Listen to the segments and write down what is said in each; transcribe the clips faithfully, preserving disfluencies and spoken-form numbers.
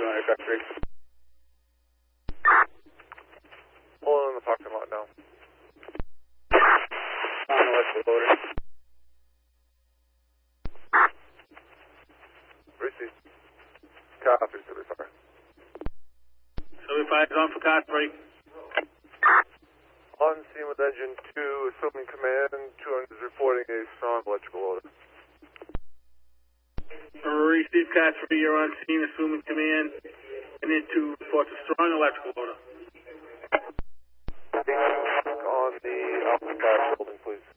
on aircraft three. Pulling in the parking lot now. On the left of the loader. Received. Copy, seventy-five. seventy-five is on for car three. On scene with engine two, assuming command, two hundred is reporting a strong electrical loader. Receive car three, you're on scene, assuming command, and then two reports a strong electrical loader. On the opposite car building, please.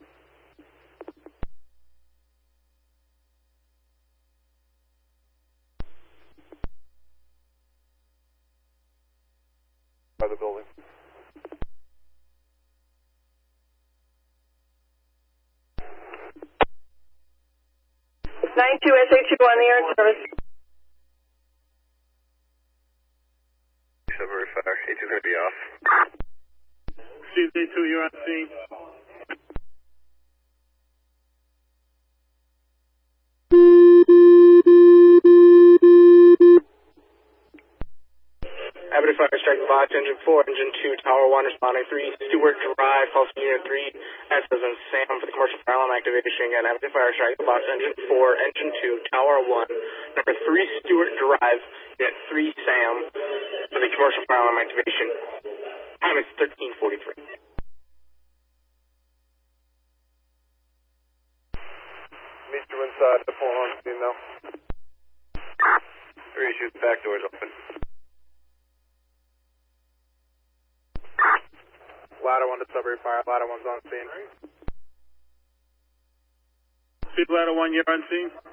By the building. ninety-two S A two on the air service. Suburban Fire, A two going to be off. Receive A two, you're on scene. Avenue Fire Strike Box, Engine four, Engine two, Tower one, responding three, Stewart Drive, Pulse Unit three, S as in Sam for the commercial fire alarm activation. Again, Avenue Fire Strike Box, Engine four, Engine two, Tower one, number three, Stewart Drive, Unit three, Sam for the commercial fire alarm activation. Time is thirteen forty-three. Meet you inside the full on scene now. Three, shoot, the back door's open. Ladder one to Sudbury Fire, ladder one's on scene. Receive ladder one, you're on scene.